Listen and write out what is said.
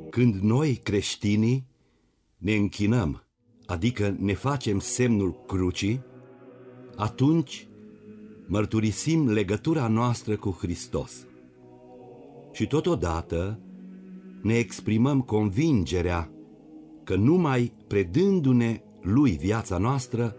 Când noi, creștinii, ne închinăm, adică ne facem semnul crucii, atunci mărturisim legătura noastră cu Hristos. Și totodată ne exprimăm convingerea că numai predându-ne Lui viața noastră,